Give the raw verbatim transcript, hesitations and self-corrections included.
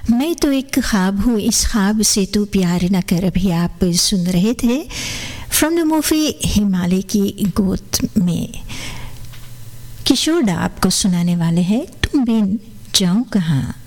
मैं तो एक ख्वाब हूँ, इस ख्वाब से तू प्यार न कर, भी आप सुन रहे थे फ्रॉम द मूवी हिमालय की गोद में। किशोर दा आपको सुनाने वाले हैं तुम बिन जाऊँ कहाँ।